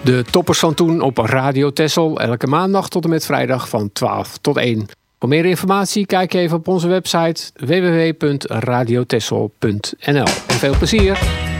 De toppers van toen op Radio Texel. Elke maandag tot en met vrijdag van 12 tot 1. Voor meer informatie kijk even op onze website www.radiotexel.nl. En veel plezier!